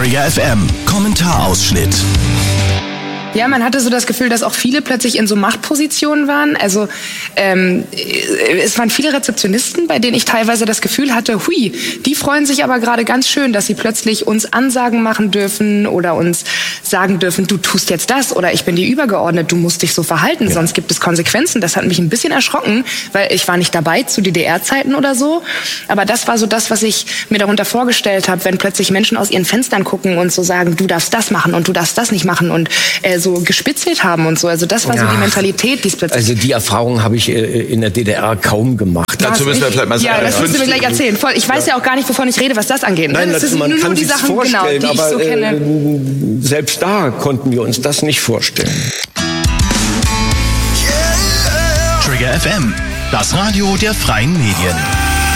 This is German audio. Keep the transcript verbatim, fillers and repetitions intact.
Trigger F M, Kommentarausschnitt. Ja, man hatte so das Gefühl, dass auch viele plötzlich in so Machtpositionen waren. Also ähm, es waren viele Rezeptionisten, bei denen ich teilweise das Gefühl hatte, hui, die freuen sich aber gerade ganz schön, dass sie plötzlich uns Ansagen machen dürfen oder uns sagen dürfen, du tust jetzt das oder ich bin dir übergeordnet, du musst dich so verhalten, ja. Sonst gibt es Konsequenzen. Das hat mich ein bisschen erschrocken, weil ich war nicht dabei zu D D R-Zeiten oder so. Aber das war so das, was ich mir darunter vorgestellt habe, wenn plötzlich Menschen aus ihren Fenstern gucken und so sagen, du darfst das machen und du darfst das nicht machen und äh, so gespitzelt haben und so. Also das war ja. so die Mentalität, die es plötzlich... Also die Erfahrung habe ich äh, in der D D R kaum gemacht. Dazu müssen wir vielleicht mal sagen. Ja, das müssen wir gleich erzählen. Voll, ich weiß ja. ja auch gar nicht, wovon ich rede, was das angeht. Nein, das das sind man nur, kann nur die sich's Sachen, genau, die aber, ich so kenne. Äh, selbst da konnten wir uns das nicht vorstellen. Trigger F M, das Radio der freien Medien.